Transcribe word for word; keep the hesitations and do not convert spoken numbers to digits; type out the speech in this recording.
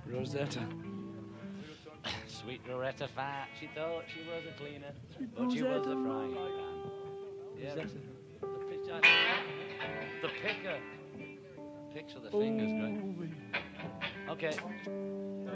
Rosetta. Sweet Loretta Fat. She thought she was a cleaner, Sweet but she was a Rosetta. frying pan. Yeah, the, Rosetta. the, pitch, the picker. Picks with the fingers, great. Okay.